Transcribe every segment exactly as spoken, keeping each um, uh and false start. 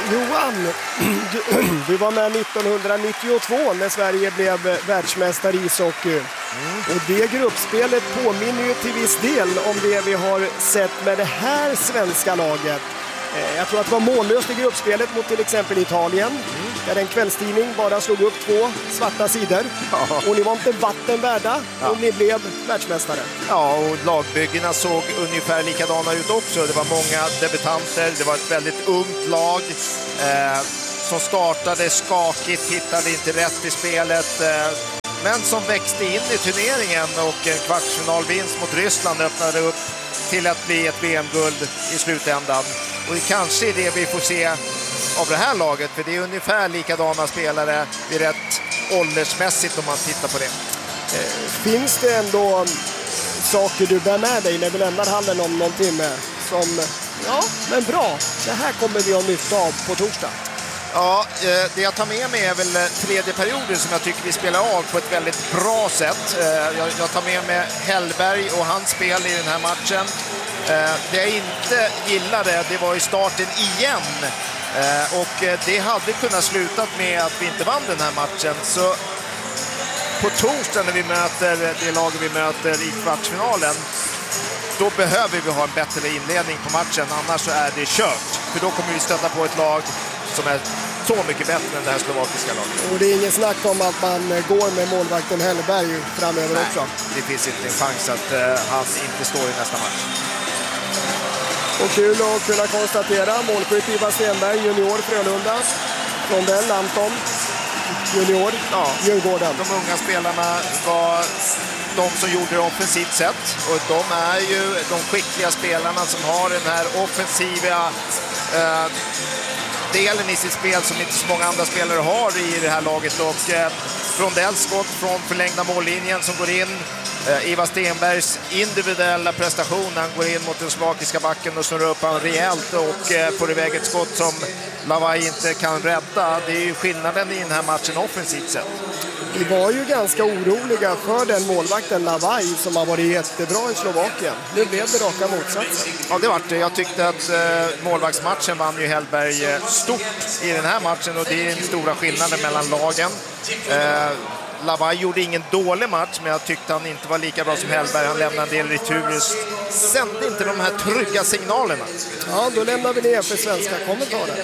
Johan, du, du var med nittonhundranittiotvå när Sverige blev världsmästare i ishockey. Mm. Och det gruppspelet påminner ju till viss del om det vi har sett med det här svenska laget. Jag tror att det var mållöst i gruppspelet mot till exempel Italien. Mm. Där en kvällstidning bara slog upp två svarta sidor. Ja. Och ni var inte vatten värda ja. och ni blev världsmästare. Ja, och lagbyggena såg ungefär likadana ut också. Det var många debutanter, det var ett väldigt ungt lag eh, som startade skakigt, hittade inte rätt i spelet. Eh, men som växte in i turneringen och en kvartsfinalvinst mot Ryssland öppnade upp till att bli ett V M-guld i slutändan. Och det kanske är det vi får se av det här laget, för det är ungefär likadana spelare vid rätt åldersmässigt om man tittar på det. Finns det ändå saker du bär med dig när vi lämnar hallen om någon timme som, ja men bra, det här kommer vi ha nytta av på torsdag? Ja, det jag tar med mig är väl tredje perioden som jag tycker vi spelar av på ett väldigt bra sätt. Jag tar med mig Hellberg och hans spel i den här matchen. Det jag inte gillade, det var i starten igen. Och det hade kunnat slutat med att vi inte vann den här matchen. Så på torsdag när vi möter det laget vi möter i kvartsfinalen, då behöver vi ha en bättre inledning på matchen. Annars så är det kört. För då kommer vi stöta på ett lag som är så mycket bättre än det här slovakiska laget. Och det är ingen snack om att man går med målvakten Hellberg framöver. Nej, också. Det finns inte en chans att uh, han inte står i nästa match. Och kul att kunna konstatera målskytt Ivar Stenberg, junior Frölunda. Rondell Anton, junior, ja, Djurgården. De unga spelarna var de som gjorde det offensivt sett. Och de är ju de skickliga spelarna som har den här offensiva eh, delen i sitt spel som inte så många andra spelare har i det här laget. Och eh, Rondells skott från förlängda mållinjen som går in. Eh, Ivar Stenbergs individuella prestation, han går in mot den slovakiska backen och snurrar upp han rejält och eh, får iväg ett skott som Lavaj inte kan rädda. Det är ju skillnaden i den här matchen offensivt sett. Vi var ju ganska oroliga för den målvakten Lavaj som har varit jättebra i Slovakien. Nu blev det raka motsatsen. Ja, det var det. Jag tyckte att eh, målvaktsmatchen vann ju Hellberg eh, stort i den här matchen och det är den stora skillnaden mellan lagen. Eh, Lavaj gjorde ingen dålig match, men jag tyckte han inte var lika bra som Hellberg. Han lämnade en del returer. Sände inte de här trygga signalerna. Ja, då lämnar vi det för svenska kommentarer.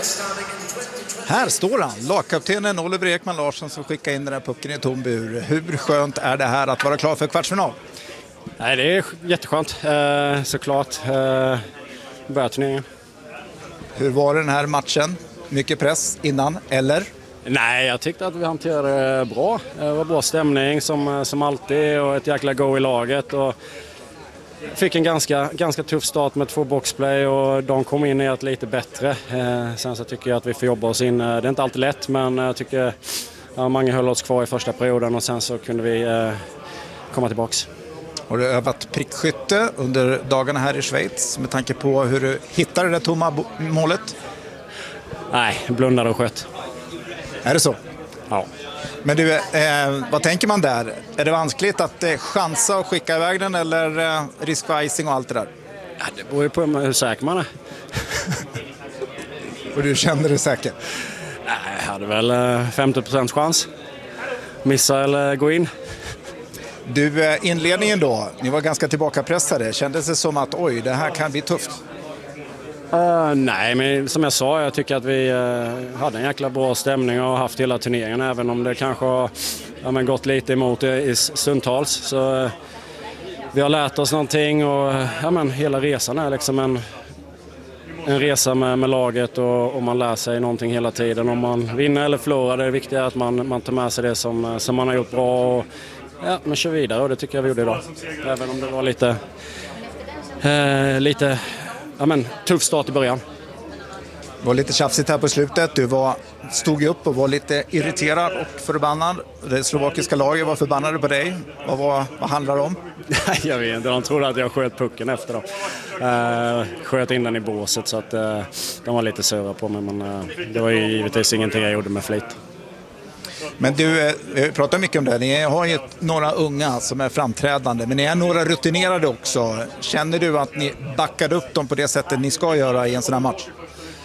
Här står han, lagkaptenen Oliver Ekman Larsson som skickar in den här pucken i tom bur. Hur skönt är det här att vara klar för kvartsfinal? Nej, det är jätteskönt, eh, såklart. Eh, börjar turneringen. Hur var den här matchen? Mycket press innan, eller? Nej, jag tyckte att vi hanterade det bra. Det var bra stämning som, som alltid och ett jäkla go i laget. Och fick en ganska, ganska tuff start med två boxplay och de kom in i ett lite bättre. Eh, sen så tycker jag att vi får jobba oss in. Det är inte alltid lätt, men jag tycker ja, många höll oss kvar i första perioden och sen så kunde vi eh, komma tillbaks. Har du övat prickskytte under dagarna här i Schweiz med tanke på hur du hittade det tomma målet? Nej, blundade och sköt. Är det så? Ja. Men du, eh, vad tänker man där? Är det vanskligt att eh, chansa och skicka iväg den eller eh, risk för icing och allt det där? Ja, det beror ju på hur säker man är. Och du känner dig säker? Nej, jag hade väl eh, femtio procent chans. Missa eller gå in. Du, eh, inledningen då, ni var ganska tillbakapressade. Kändes det som att oj, det här kan bli tufft? Uh, nej, men som jag sa, jag tycker att vi uh, hade en jäkla bra stämning och haft hela turneringen, även om det kanske har ja, men gått lite emot det i stundtals. Så uh, vi har lärt oss någonting och uh, ja, men hela resan är liksom en, en resa med, med laget och, och man lär sig någonting hela tiden. Om man vinner eller förlorar, det är viktigt att man, man tar med sig det som, som man har gjort bra och ja, man kör vidare och det tycker jag vi gjorde idag. Även om det var lite... Uh, lite Ja, men tuff start i början. Det var lite tjafsigt här på slutet. Du var, stod upp och var lite irriterad och förbannad. Det slovakiska laget var förbannade på dig. Vad, var, vad handlar det om? Jag vet inte. De trodde att jag sköt pucken efter dem. Uh, sköt in den i båset så att uh, de var lite sura på mig. Men uh, det var ju givetvis ingenting jag gjorde med flit. Men du, vi pratar mycket om det. Ni har ju några unga som är framträdande, men ni är några rutinerade också. Känner du att ni backade upp dem på det sättet ni ska göra i en sån här match?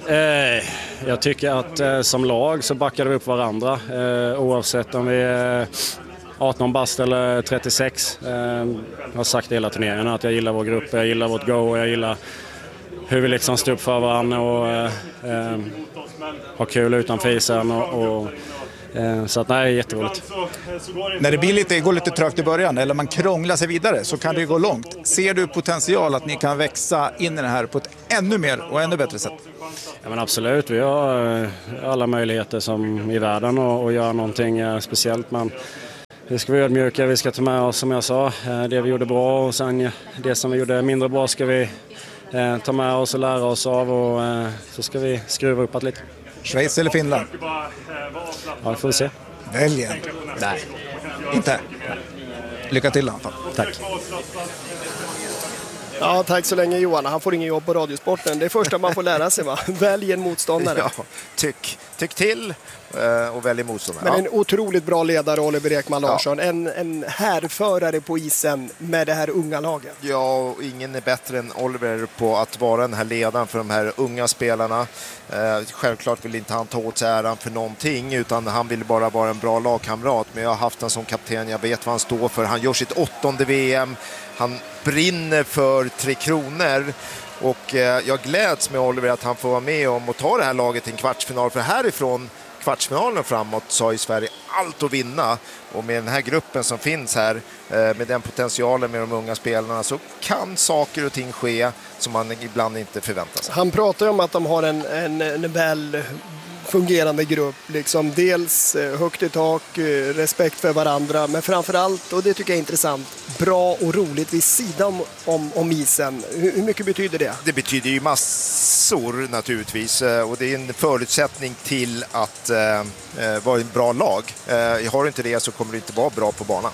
Eh, jag tycker att eh, som lag så backar vi upp varandra eh, oavsett om vi är arton bast eller trettiosex. Eh, jag har sagt hela turneringen att jag gillar vår grupp, jag gillar vårt go och jag gillar hur vi liksom står upp för varandra och eh, har kul utanför isen och, och så att nej, jätteroligt. När det blir lite, går lite trögt i början eller man krånglar sig vidare så kan det gå långt. Ser du potential att ni kan växa in i det här på ett ännu mer och ännu bättre sätt? Ja, men absolut, vi har alla möjligheter som i världen att göra någonting speciellt, men vi ska vara ödmjuka, vi ska ta med oss som jag sa det vi gjorde bra och sen det som vi gjorde mindre bra ska vi ta med oss och lära oss av och så ska vi skruva upp lite. Schweiz eller Finland? Ja, det får vi se. Belgien? Nej, inte. Lycka till i alla fall. Tack. Ja, tack så länge Johan. Han får ingen jobb på Radiosporten. Det är första man får lära sig, va? Välj en motståndare. Ja, tyck, tyck till och välj motståndare. Men ja. en otroligt bra ledare, Oliver Ekman Larsson. Ja. En, en härförare på isen med det här unga laget. Ja, och ingen är bättre än Oliver på att vara den här ledaren för de här unga spelarna. Eh, självklart vill inte han ta åt sig äran för någonting, utan han vill bara vara en bra lagkamrat. Men jag har haft en som kapten, jag vet vad han står för. Han gör sitt åttonde V M. Han brinner för Tre Kronor. Och eh, jag gläds med Oliver att han får vara med om att ta det här laget till en kvartsfinal. För härifrån kvartsfinalen framåt så har ju Sverige allt att vinna. Och med den här gruppen som finns här, eh, med den potentialen med de unga spelarna, så kan saker och ting ske som man ibland inte förväntar sig. Han pratar ju om att de har en, en, en väl fungerande grupp, liksom dels högt i tak, respekt för varandra, men framförallt, och det tycker jag är intressant, bra och roligt vid sidan om, om isen. Hur, hur mycket betyder det? Det betyder ju massor naturligtvis, och det är en förutsättning till att eh, vara en bra lag. Eh, har du inte det så kommer du inte vara bra på banan.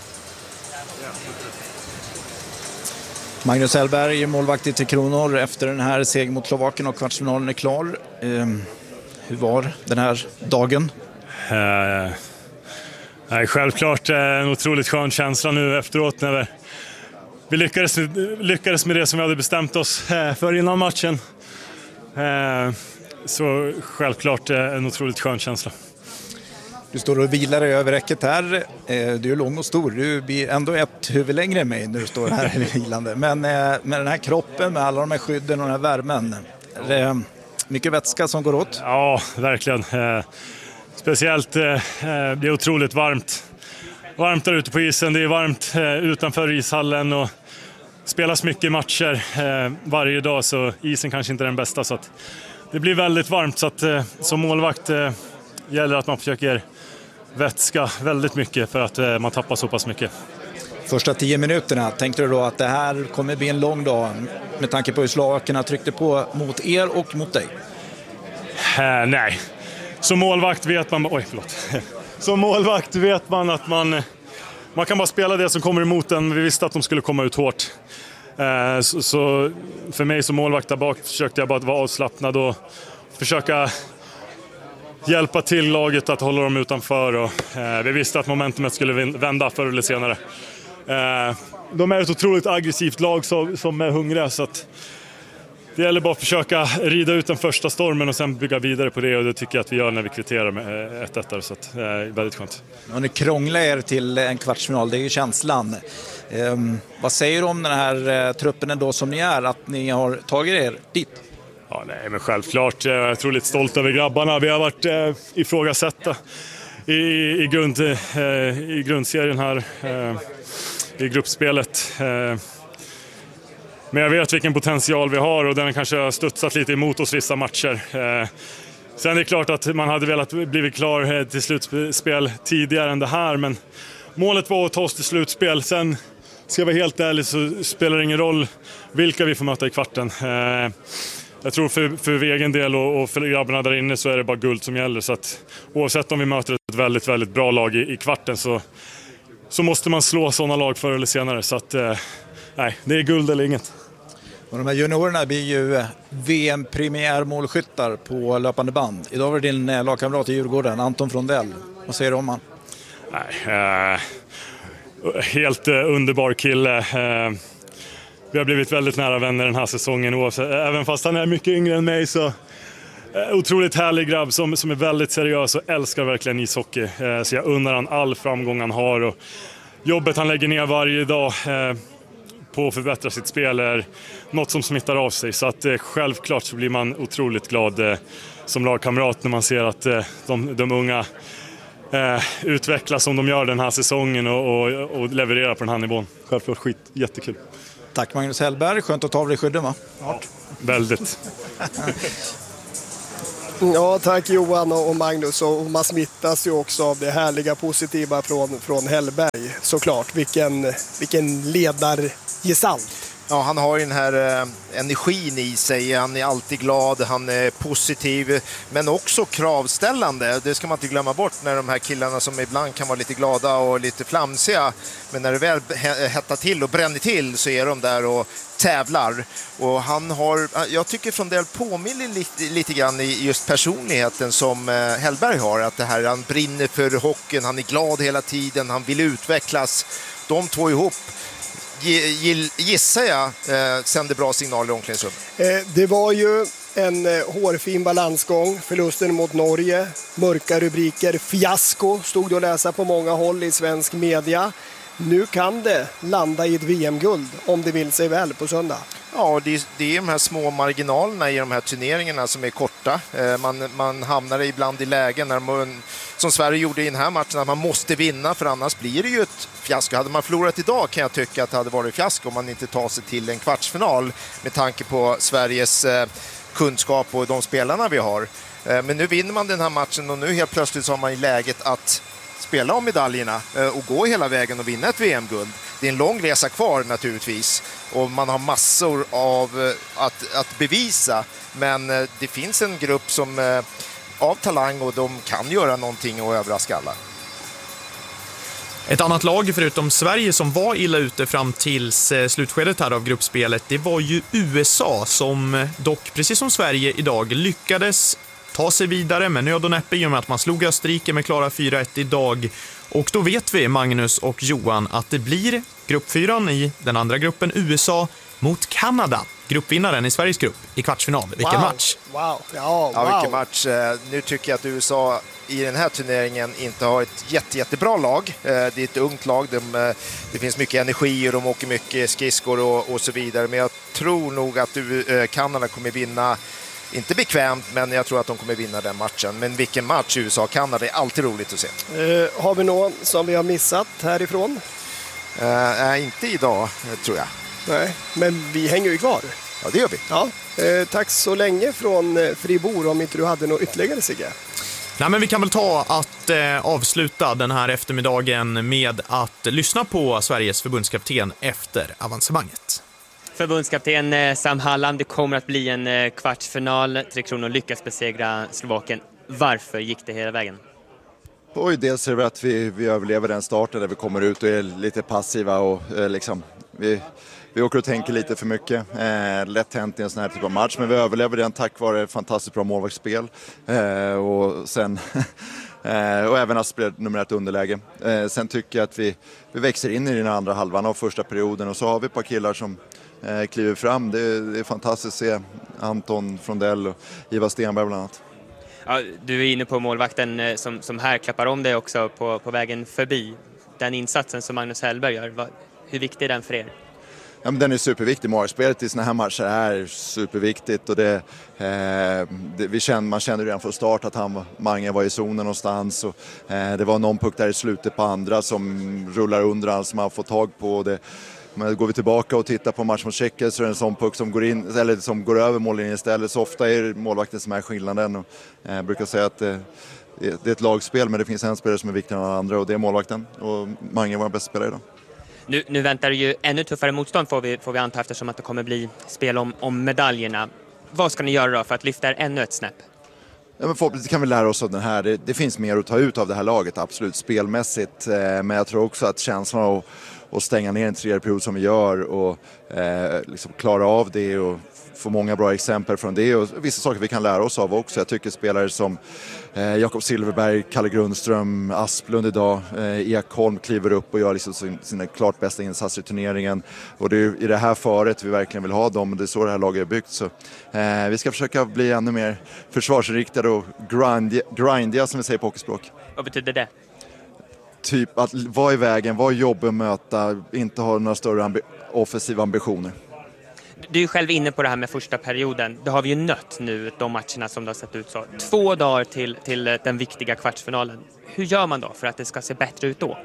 Magnus Hellberg, målvakt i Tre Kronor efter den här segern mot Slovakien och kvartsfinalen är klar. Um... Hur var den här dagen? Eh, nej, självklart en otroligt skön känsla nu efteråt när vi, vi lyckades, lyckades med det som vi hade bestämt oss för innan matchen. Eh, så självklart en otroligt skön känsla. Du står och vilar dig över räcket här. Du är lång och stor. Du blir ändå ett huvud längre än mig när du står här vilande. Men med den här kroppen, med alla de här skydden och den här värmen, är det mycket vätska som går åt? Ja, verkligen. Eh, speciellt eh, det är otroligt varmt. Varmt där ute på isen, det är varmt eh, utanför ishallen och spelas mycket matcher eh, varje dag, så isen kanske inte är den bästa. Så att det blir väldigt varmt, så att eh, som målvakt eh, gäller att man försöker vätska väldigt mycket för att eh, man tappar så pass mycket. Första tio minuterna, tänkte du då att det här kommer bli en lång dag med tanke på hur slovakerna tryckte på mot er och mot dig? Eh, nej. Som målvakt vet man... Oj, förlåt. Som målvakt vet man att man... Man kan bara spela det som kommer emot en. Vi visste att de skulle komma ut hårt. Eh, så, så för mig som målvakt där bak försökte jag bara vara avslappnad och försöka hjälpa till laget att hålla dem utanför. Och, eh, vi visste att momentumet skulle vända förr eller senare. Eh, de är ett otroligt aggressivt lag som, som är hungriga, så att det gäller bara att försöka rida ut den första stormen och sen bygga vidare på det, och det tycker jag att vi gör när vi kvitterar med ett ett, så att det är väldigt skönt. Och ni krånglar er till en kvartsfinal, det är ju känslan. Eh, vad säger du om den här eh, truppen ändå som ni är, att ni har tagit er dit? Ja, nej, men självklart. Jag är otroligt stolt över grabbarna. Vi har varit eh, ifrågasatta i, i, grund, eh, i grundserien här, eh, i gruppspelet. Eh, men jag vet vilken potential vi har, och den kanske har studsat lite emot oss vissa matcher. Eh, sen är det klart att man hade velat bli klar till slutspel tidigare än det här, men målet var att ta oss till slutspel. Sen, ska jag vara helt ärlig, så spelar det ingen roll vilka vi får möta i kvarten. Eh, Jag tror för, för egen del och, och för grabbarna där inne så är det bara guld som gäller. Så att oavsett om vi möter ett väldigt, väldigt bra lag i, i kvarten så, så måste man slå sådana lag förr eller senare. Så att, eh, nej, det är guld eller inget. Och de här juniorerna blir ju V M-premiärmålskyttar på löpande band. Idag var det din lagkamrat i Djurgården, Anton Frondell. Vad säger du om han? Nej, eh, helt eh, underbar kille. Eh, Vi har blivit väldigt nära vänner den här säsongen. Oavsett, även fast han är mycket yngre än mig så, otroligt härlig grabb som, som är väldigt seriös och älskar verkligen ishockey. Eh, så jag undrar han all framgång han har och jobbet han lägger ner varje dag eh, på att förbättra sitt spel är något som smittar av sig. Så att eh, självklart så blir man otroligt glad eh, som lagkamrat när man ser att eh, de, de unga eh, utvecklas som de gör den här säsongen och, och, och levererar på den här nivån. Självklart skit, jättekul. Tack Magnus Hellberg, skönt att ta av dig skydden va? Ja, väldigt. Ja, tack Johan och Magnus, och man smittas ju också av det härliga positiva från, från Hellberg såklart. Vilken, vilken ledargestalt. Ja, han har ju den här eh, energin i sig, han är alltid glad, han är positiv, men också kravställande. Det ska man inte glömma bort när de här killarna som ibland kan vara lite glada och lite flamsiga, men när det väl hettar till och bränner till så är de där och tävlar. Och han har, jag tycker från del påminner lite, lite grann i just personligheten som eh, Hellberg har, att det här, han brinner för hockeyn, han är glad hela tiden, han vill utvecklas. De två ihop, gissar jag, eh, sänder bra signaler i omklädningsrummet. Eh, det var ju en eh, hårfin balansgång, förlusten mot Norge, mörka rubriker, fiasko stod det att läsa på många håll i svensk media. Nu kan det landa i ett V M-guld om det vill sig väl på söndag. Ja, det är, det är de här små marginalerna i de här turneringarna som är korta. Eh, man, man hamnar ibland i lägen när man, som Sverige gjorde i den här matchen, att man måste vinna, för annars blir det ju ett fiasko. Hade man förlorat idag kan jag tycka att det hade varit fiasko om man inte tar sig till en kvartsfinal med tanke på Sveriges eh, kunskap och de spelarna vi har. Eh, men nu vinner man den här matchen och nu helt plötsligt så har man i läget att spela om medaljerna och gå hela vägen och vinna ett V M-guld. Det är en lång resa kvar naturligtvis och man har massor av att, att bevisa, men det finns en grupp som av talang och de kan göra någonting och överraska alla. Ett annat lag förutom Sverige som var illa ute fram tills slutskedet här av gruppspelet, det var ju U S A som dock, precis som Sverige idag, lyckades ta sig vidare med nöd och näppe i och med att man slog Österrike med klara fyra ett idag. Och då vet vi, Magnus och Johan, att det blir gruppfyran i den andra gruppen, U S A mot Kanada. Gruppvinnaren i Sveriges grupp i kvartsfinal. Vilken wow. match! Wow. Ja, wow. Ja, vilken match. Nu tycker jag att U S A i den här turneringen inte har ett jätte, jättebra lag. Det är ett ungt lag. De, det finns mycket energi och de åker mycket skridskor och, och så vidare. Men jag tror nog att Kanada kommer vinna. Inte bekvämt, men jag tror att de kommer vinna den matchen. Men vilken match U S A och Kanada är alltid roligt att se. Uh, har vi någon som vi har missat härifrån? Uh, äh, inte idag, tror jag. Nej, men vi hänger ju kvar. Ja, det gör vi. Ja. Uh, tack så länge från uh, Fribourg, om inte du hade något ytterligare, Sigge. Nej, men vi kan väl ta att eh, avsluta den här eftermiddagen med att lyssna på Sveriges förbundskapten efter avancemanget. Förbundskapten Sam Hallam, det kommer att bli en kvartsfinal. Tre Kronor lyckas besegra Slovakien. Varför gick det hela vägen? Oj, dels är det att vi, vi överlever den starten där vi kommer ut och är lite passiva och eh, liksom, vi, vi åker och tänker lite för mycket. Eh, lätt hänt i en sån här typ av match, men vi överlever den tack vare fantastiskt bra målvaktsspel. Eh, och sen... Eh, och även att spela nummer ett underläge. Eh, sen tycker jag att vi, vi växer in i den andra halvan av första perioden och så har vi ett par killar som eh, kliver fram. Det, det är fantastiskt att se Anton Frondell och Ivar Stenberg bland annat. Ja, du är inne på målvakten eh, som, som här klappar om dig också på, på vägen förbi. Den insatsen som Magnus Hellberg gör, vad, hur viktig är den för er? Ja, men den är superviktig. Målspelet i såna här matcher är superviktigt och det, eh, det, vi känner, man känner redan från start att han, Mange var i zonen någonstans och, eh, det var någon puck där i slutet på andra som rullar under allt som man får tag på. Och det, men går vi tillbaka och tittar på match mot Tjeckien så är det en sån puck som går, in, eller som går över mållinjen istället. Så ofta är det målvakten som är skillnaden. Och, eh, jag brukar säga att eh, det är ett lagspel, men det finns en spelare som är viktigare än andra och det är målvakten. Och Mange var den bästa spelare idag. Nu, nu väntar det ju ännu tuffare motstånd får vi, får vi anta, eftersom att det kommer bli spel om, om medaljerna. Vad ska ni göra då för att lyfta er ännu ett snäpp? Ja, men förhoppningsvis kan vi lära oss av den här. Det, det finns mer att ta ut av det här laget, absolut spelmässigt. Eh, men jag tror också att känslan av och stänga ner en tredje period som vi gör och eh, liksom klara av det och få många bra exempel från det och vissa saker vi kan lära oss av också. Jag tycker spelare som eh, Jakob Silverberg, Kalle Grundström, Asplund idag, eh, Ekholm kliver upp och gör liksom sin, sina klart bästa insatser i turneringen. Och det är i det här föret vi verkligen vill ha dem och det är så det här laget är byggt. Så, eh, vi ska försöka bli ännu mer försvarsriktade och grindiga, grindiga som vi säger på hockeyspråk. Vad betyder det? Typ att vara i vägen, vara jobbig att möta, inte ha några större ambi- offensiva ambitioner. Du är själv inne på det här med första perioden. Det har vi ju nött nu, de matcherna som det har sett ut så. Två dagar till, till den viktiga kvartsfinalen. Hur gör man då för att det ska se bättre ut då?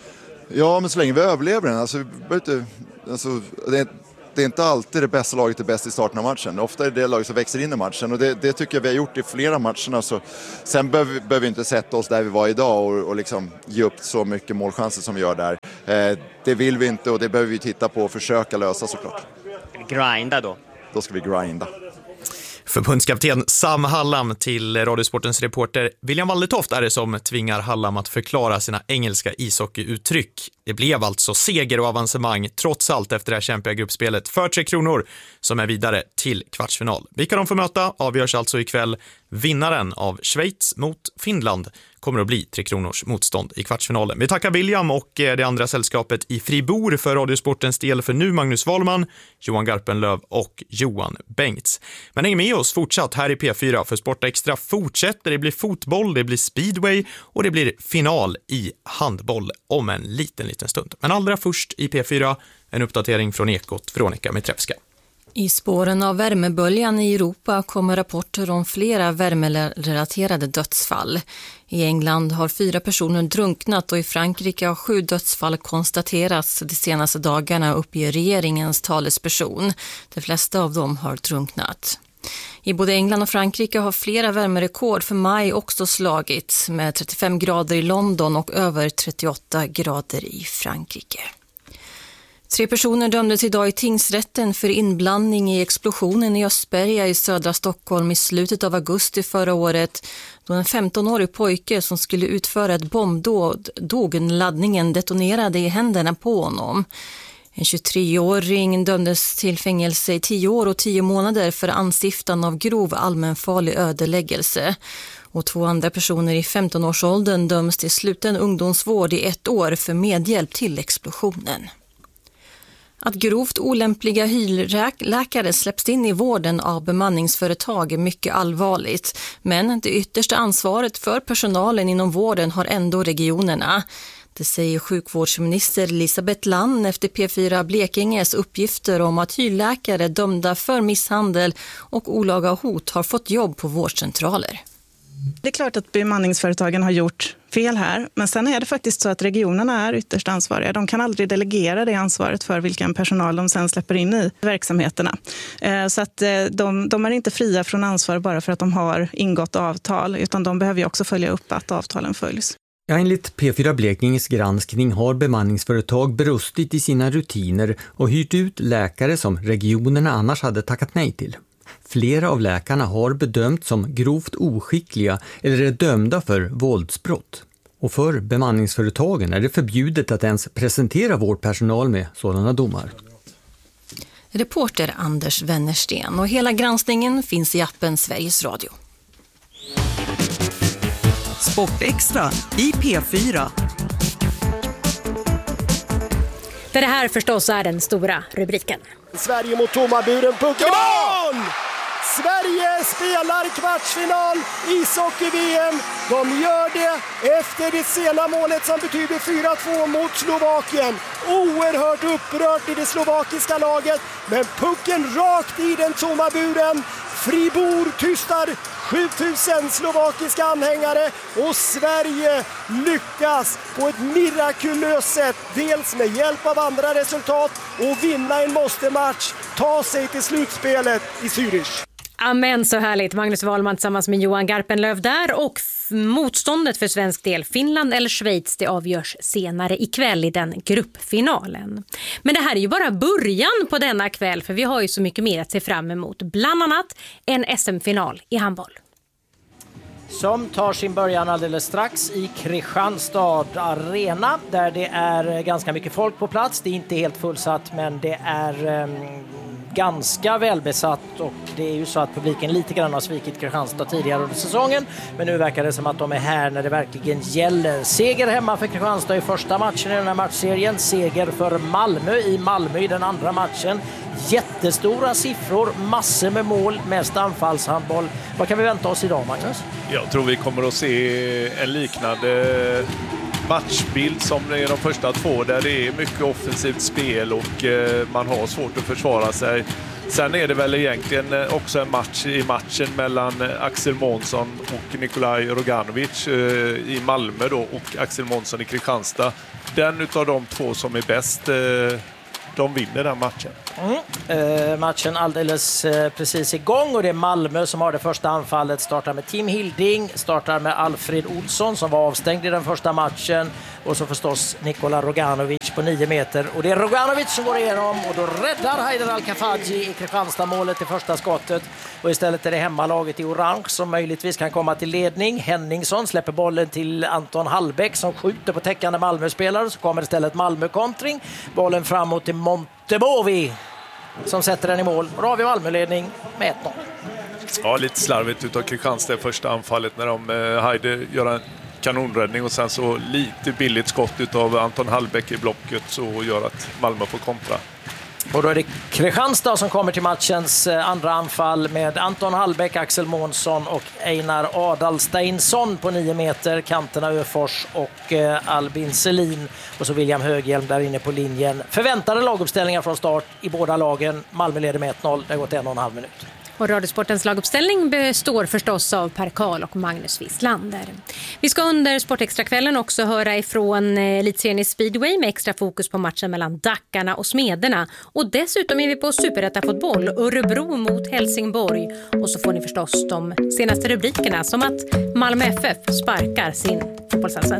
Ja, men så länge vi överlever den. Alltså, inte, alltså, det, är, det är inte alltid det bästa laget är bäst i starten av matchen. Ofta är det det laget som växer in i matchen. Och det, det tycker jag vi har gjort i flera matcherna. Så, sen behöver, behöver vi inte sätta oss där vi var idag och, och liksom ge upp så mycket målchanser som vi gör där. Eh, det vill vi inte och det behöver vi titta på och försöka lösa såklart. Grinda då? Då ska vi grinda. Förbundskapten Sam Hallam till Radiosportens reporter William Waldetoft är det som tvingar Hallam att förklara sina engelska ishockeyuttryck. Det blev alltså seger och avancemang trots allt efter det här kämpiga gruppspelet för Tre Kronor som är vidare till kvartsfinal. Vilka de får möta avgörs alltså ikväll. Vinnaren av Schweiz mot Finland kommer att bli Tre Kronors motstånd i kvartsfinalen. Vi tackar William och det andra sällskapet i Fribourg för Radiosportens del för nu Magnus Wahlman, Johan Garpenlöv och Johan Bengts. Men häng med oss fortsatt här i P fyra för Sport Extra fortsätter. Det blir fotboll, det blir speedway och det blir final i handboll om en liten, liten stund. Men allra först i P fyra en uppdatering från Ekot, Veronica Mitrevska. I spåren av värmeböljan i Europa kommer rapporter om flera värmerelaterade dödsfall. I England har fyra personer drunknat och i Frankrike har sju dödsfall konstaterats de senaste dagarna, uppger regeringens talesperson. De flesta av dem har drunknat. I både England och Frankrike har flera värmerekord för maj också slagits med trettiofem grader i London och över trettioåtta grader i Frankrike. Tre personer dömdes idag i tingsrätten för inblandning i explosionen i Östberga i södra Stockholm i slutet av augusti förra året, då en femtonårig pojke som skulle utföra ett bombdåd dog när laddningen detonerade i händerna på honom. En tjugotreåring dömdes till fängelse i tio år och tio månader för anstiftan av grov allmänfarlig ödeläggelse. Och två andra personer i femtonårsåldern döms till sluten ungdomsvård i ett år för medhjälp till explosionen. Att grovt olämpliga hyrläkare släpps in i vården av bemanningsföretag är mycket allvarligt. Men det yttersta ansvaret för personalen inom vården har ändå regionerna. Det säger sjukvårdsminister Elisabeth Land efter P fyra Blekinges uppgifter om att hyrläkare dömda för misshandel och olaga hot har fått jobb på vårdcentraler. Det är klart att bemanningsföretagen har gjort fel här, men sen är det faktiskt så att regionerna är ytterst ansvariga. De kan aldrig delegera det ansvaret för vilken personal de sen släpper in i verksamheterna. Så att de, de är inte fria från ansvar bara för att de har ingått avtal, utan de behöver ju också följa upp att avtalen följs. Ja, enligt P fyra Blekinges granskning har bemanningsföretag brustit i sina rutiner och hyrt ut läkare som regionerna annars hade tackat nej till. Flera av läkarna har bedömts som grovt oskickliga eller är dömda för våldsbrott. Och för bemanningsföretagen är det förbjudet att ens presentera vårdpersonal med sådana domar. Reporter Anders Wennersten, och hela granskningen finns i appen Sveriges Radio. Sport Extra i P fyra. Där det här förstås är den stora rubriken. Sverige mot tomma buren, puck i mål! Sverige spelar kvartsfinal ishockey-V M. De gör det efter det sena målet som betyder fyra två mot Slovakien. Oerhört upprört i det slovakiska laget, men pucken rakt i den tomma buren. Fribourg tystar sjutusen slovakiska anhängare och Sverige lyckas på ett mirakulöst sätt, dels med hjälp av andra resultat, och vinna en måste-match, ta sig till slutspelet i Zürich. Amen, så härligt. Magnus Wahlman tillsammans med Johan Garpenlöv där, och f- motståndet för svensk del, Finland eller Schweiz, det avgörs senare ikväll i den gruppfinalen. Men det här är ju bara början på denna kväll, för vi har ju så mycket mer att se fram emot, bland annat en S M-final i handboll. som tar sin början alldeles strax i Kristianstad Arena där det är ganska mycket folk på plats. Det är inte helt fullsatt, men det är um, ganska välbesatt, och det är ju så att publiken lite grann har svikit Kristianstad tidigare under säsongen, men nu verkar det som att de är här när det verkligen gäller. Seger hemma för Kristianstad i första matchen i den här matchserien, seger för Malmö i Malmö i den andra matchen. Jättestora siffror, massor med mål, mest anfallshandboll. Vad kan vi vänta oss idag, Magnus? Jag tror vi kommer att se en liknande matchbild som i de första två, där det är mycket offensivt spel och man har svårt att försvara sig. Sen är det väl egentligen också en match i matchen mellan Axel Månsson och Nikolaj Roganovic i Malmö då, och Axel Månsson i Kristianstad. Den utav de två som är bäst, de vinner den matchen. Mm. Eh, matchen alldeles eh, precis igång, och det är Malmö som har det första anfallet. Startar med Tim Hilding, startar med Alfred Olsson som var avstängd i den första matchen, och så förstås Nikola Roganovic på nio meter, och det är Roganovic som går igenom, och då räddar Haider Al-Kafaji i Kristianstad-målet i första skottet, och istället är det hemmalaget i orange som möjligtvis kan komma till ledning. Henningsson släpper bollen till Anton Hallbäck som skjuter på täckande Malmö-spelare, så kommer istället Malmö-kontring, bollen framåt till Montebovi som sätter den i mål, och då har vi Malmö-ledning med ett noll. Ja, lite slarvigt utav Kristianstad i första anfallet när de eh, Haider gör en kanonräddning, och sen så lite billigt skott utav Anton Hallbäck i blocket så gör att Malmö får kontra. Och då är det Kristianstad som kommer till matchens andra anfall med Anton Hallbäck, Axel Månsson och Einar Adalsteinsson på nio meter, kanterna Öfors och eh, Albin Selin, och så William Höghjelm där inne på linjen. Förväntade laguppställningar från start i båda lagen. Malmö leder med ett noll, det har gått en och en halv minut. Och Radiosportens laguppställning består förstås av Per Karl och Magnus Wislander. Vi ska under Sportextrakvällen också höra ifrån Elitserien i Speedway med extra fokus på matchen mellan Dackarna och Smederna. Och dessutom är vi på Superettan-fotboll, Örebro mot Helsingborg. Och så får ni förstås de senaste rubrikerna, som att Malmö F F sparkar sin fotbollsallsvenska.